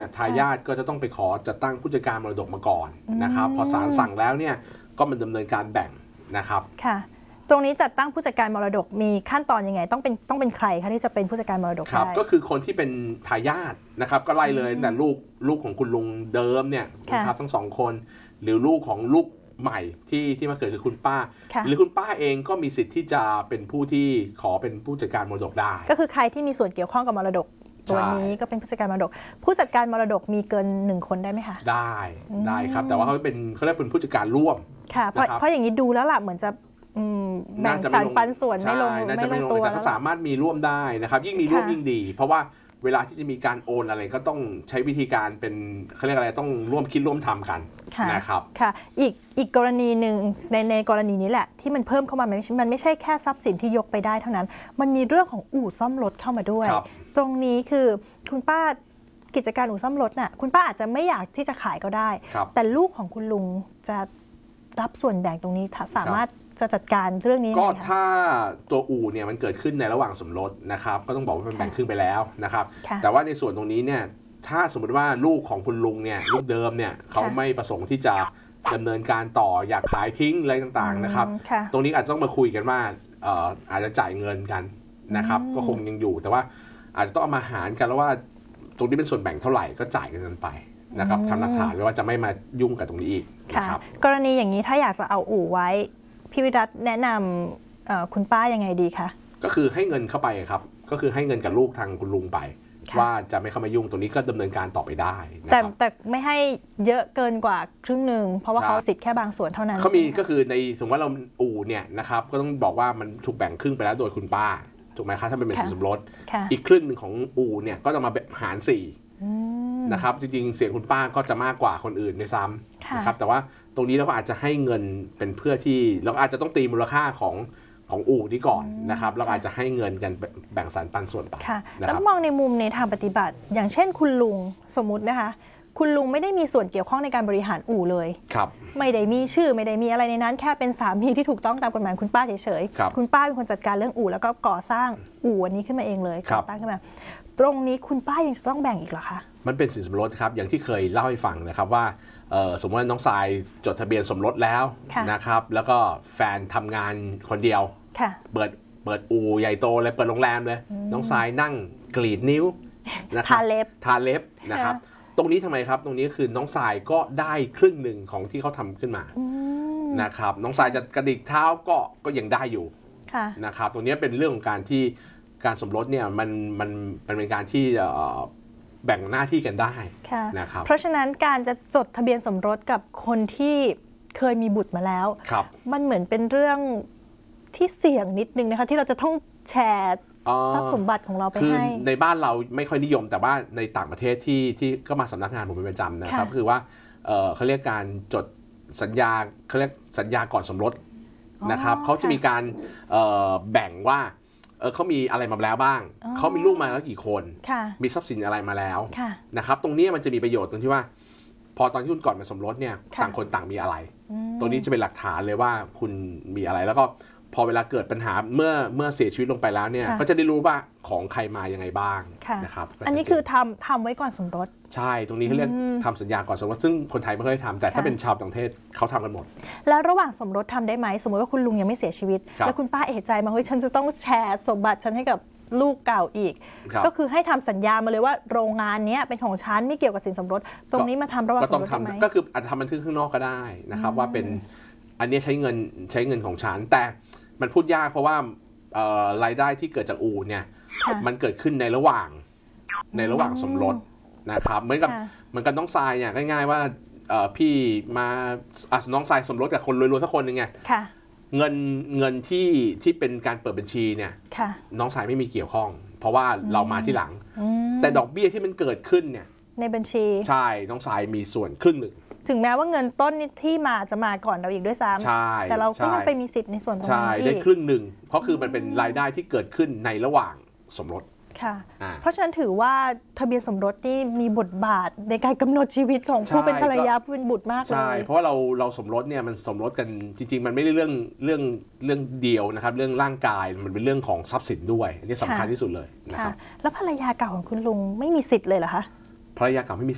ทายาทก็จะต้องไปขอจัดตั้งผู้จัดการมรดกมาก่อนนะครับพอศาลสั่งแล้วเนี่ยก็มันดำเนินการแบ่งนะครับค่ะตรงนี้จัดตั้งผู้จัดการมรดกมีขั้นตอนยังไงต้องเป็นใครคะที่จะเป็นผู้จัดการมรดกครับก็คือคนที่เป็นทายาทนะครับก็ไล่เลยแต่ลูกของคุณลุงเดิมเนี่ยนะครับทั้งสองคนหรือลูกของลูกใหม่ที่มาเกิดคือคุณป้าหรือคุณป้าเองก็มีสิทธิ์ที่จะเป็นผู้ที่ขอเป็นผู้จัดการมรดกได้ก็คือใครที่มีส่วนเกี่ยวข้องกับมรดกตัวนี้ก็เป็นผู้จัดการมรดกผู้จัดการมรดกมีเกิน1คนได้ไหมคะได้ครับแต่ว่าเขาเรียกเป็นผู้จัดการร่วมค่ะเพราะอย่างนี้ดูแล้วล่ะเหมือนจะแบ่งสรรปันส่วนไม่ลงตัวแต่ก็สามารถมีร่วมได้นะครับยิ่งมีร่วมยิ่งดีเพราะว่าเวลาที่จะมีการโอนอะไรก็ต้องใช้วิธีการเป็นเขาเรียกอะไรต้องร่วมคิดร่วมทำกันนะครับค่ะอีกกรณีหนึ่งในกรณีนี้แหละที่มันเพิ่มเข้ามามันไม่ใช่แค่ทรัพย์สินที่ยกไปได้เท่านั้นมันมีเรื่องของอู่ซ่อมรถเข้ามาด้วยตรงนี้คือคุณป้ากิจการอู่ซ่อมรถน่ะคุณป้าอาจจะไม่อยากที่จะขายก็ได้แต่ลูกของคุณลุงจะรับส่วนแบ่งตรงนี้สามารถจะจัดการเรื่องนี้ก็ถ้าตัวอู่เนี่ยมันเกิดขึ้นในระหว่างสมรสนะครับก็ต้องบอกว่ามันแบ่งครึ่งไปแล้วนะครับแต่ว่าในส่วนตรงนี้เนี่ยถ้าสมมติว่าลูกของคุณลุงเนี่ยลูกเดิมเนี่ยเขาไม่ประสงค์ที่จะดำเนินการต่ออยากขายทิ้งอะไรต่างๆนะครับตรงนี้อาจจะต้องมาคุยกันว่าอาจจะจ่ายเงินกันนะครับก็คงยังอยู่แต่ว่าอาจจะต้องเอามาหารกันแล้วว่าตรงนี้เป็นส่วนแบ่งเท่าไหร่ก็จ่ายกันไปนะครับทำหลักฐานไว้ว่าจะไม่มายุ่งกับตรงนี้อีกนะครับกรณีอย่างนี้ถ้าอยากจะเอาอู่ไว้พี่วิรัตแนะนำคุณป้ายังไงดีคะก็คือให้เงินเข้าไปครับก็คือให้เงินกับลูกทางคุณลุงไปว่าจะไม่เข้ามายุ่งตรงนี้ก็ดำเนินการต่อไปได้แต่ไม่ให้เยอะเกินกว่าครึ่งหนึ่งเพราะว่าเขาสิทธิ์แค่บางส่วนเท่านั้นเขามีก็คือในสมมติว่าเราอู่เนี่ยนะครับก็ต้องบอกว่ามันถูกแบ่งครึ่งไปแล้วโดยคุณป้าถูกไหมครับถ้าเป็นสินสมรสอีกครึ่งหนึ่งของอู่เนี่ยก็จะมาหาร4นะครับจริงๆเสียงคุณป้าก็จะมากกว่าคนอื่นในซ้ำนะครับแต่ว่าตรงนี้เราก็อาจจะให้เงินเป็นเพื่อที่เราอาจจะต้องตีมูลค่าของอู่นี้ก่อนนะครับเราอาจจะให้เงินกันแบ่งสรรปันส่วนไปแล้วมองในมุมในทางปฏิบัติอย่างเช่นคุณลุงสมมุตินะคะคุณลุงไม่ได้มีส่วนเกี่ยวข้องในการบริหารอู่เลยไม่ได้มีชื่อไม่ได้มีอะไรในนั้นแค่เป็นสามีที่ถูกต้องตามกฎหมายคุณป้าเฉยๆคุณป้าเป็นคนจัดการเรื่องอู่แล้วก็ก่อสร้างอู่อันนี้ขึ้นมาเองเลยก่อตั้งขึ้นมาตรงนี้คุณป้ายังจะต้องแบ่งอีกเหรอคะมันเป็นสินสมรสครับอย่างที่เคยเล่าให้ฟังนะครับว่าสมมติว่าน้องทรายจดทะเบียนสมรสแล้วนะครับแล้วก็แฟนทำงานคนเดียวเปิดอู่ใหญ่โตเลยเปิดโรงแรมเลยน้องทรายนั่งกรีดนิ้วนะครับทาเล็บนะครับตรงนี้ทำไมครับตรงนี้คือน้องทรายก็ได้ครึ่งหนึ่งของที่เขาทำขึ้นมานะครับน้องทรายจะกระดิกเท้าก็ยังได้อยู่นะครับตรงนี้เป็นเรื่องของการสมรสเนี่ยมันเป็นการที่แบ่งหน้าที่กันได้นะครับเพราะฉะนั้นการจะจดทะเบียนสมรสกับคนที่เคยมีบุตรมาแล้วมันเหมือนเป็นเรื่องที่เสี่ยงนิดนึงนะคะที่เราจะต้องแชร์ทรัพย์สมบัติของเราไปให้ในบ้านเราไม่ค่อยนิยมแต่ว่าในต่างประเทศที่ก็มาสำนักงานผมเป็นประจำนะครับคือว่าเขาเรียกการจดสัญญาเขาเรียกสัญญาก่อนสมรสนะครับเขาจะมีการแบ่งว่าเขามีอะไรมาแล้วบ้างเขามีลูกมาแล้วกี่คนมีทรัพย์สินอะไรมาแล้วนะครับตรงนี้มันจะมีประโยชน์ตรงที่ว่าพอตอนที่คุณก่อนมาสมรสเนี่ยต่างคนต่างมีอะไรตรงนี้จะเป็นหลักฐานเลยว่าคุณมีอะไรแล้วก็พอเวลาเกิดปัญหาเมื่อเสียชีวิตลงไปแล้วเนี่ยก็จะได้รู้ว่าของใครมายังไงบ้างนะครับอันนี้คือทำไว้ก่อนสมรสใช่ตรงนี้เขาเรียกทำสัญญาก่อนสมรสซึ่งคนไทยไม่ค่อยทำแต่ถ้าเป็นชาวต่างประเทศเขาทำกันหมดแล้วระหว่างสมรสทำได้ไหมสมมติว่าคุณลุงยังไม่เสียชีวิตแล้วคุณป้าเอะใจมาเฮ้ยฉันจะต้องแชร์สมบัติฉันให้กับลูกเก่าอีกก็คือให้ทำสัญญามาเลยว่าโรงงานนี้เป็นของฉันไม่เกี่ยวกับสินสมรสตรงนี้มาทำระหว่างสมรสได้ไหมก็คืออาจจะทำบันทึกข้างนอกก็ได้นะครับว่าเป็นอันนี้ใช้เงินของฉันแต่มันพูดยากเพราะว่ารายได้ที่เกิดจากอู่เนี่ยมันเกิดขึ้นในระหว่างสมรสนะครับเหมือนกับน้องทรายเนี่ยง่ายๆว่าพี่มาน้องทรายสมรสกับคนรวยๆสักคนหนึ่งไงเงินที่เป็นการเปิดบัญชีเนี่ยน้องทรายไม่มีเกี่ยวข้องเพราะว่าเรามาที่หลังแต่ดอกเบี้ยที่มันเกิดขึ้นเนี่ยในบัญชีใช่น้องทรายมีส่วนครึ่งหนึ่งถึงแม้ว่าเงินต้นที่จะมาก่อนเราอีกด้วยซ้ำแต่เราก็ยังไปมีสิทธิ์ในส่วนตรงนี้ได้ครึ่งหนึ่งเพราะคือมันเป็นรายได้ที่เกิดขึ้นในระหว่างสมรสค่ะเพราะฉะนั้นถือว่าทะเบียนสมรสนี่มีบทบาทในการกำหนดชีวิตของผู้เป็นภรรยาผู้เป็นบุตรมากเลยใช่เพราะว่าเราสมรสเนี่ยมันสมรสกันจริงๆมันไม่ได้เรื่องเดียวนะครับเรื่องร่างกายมันเป็นเรื่องของทรัพย์สินด้วยอันนี้สำคัญที่สุดเลยนะครับแล้วภรรยาเก่าของคุณลุงไม่มีสิทธิ์เลยเหรอคะภรรยาเก่าไม่มี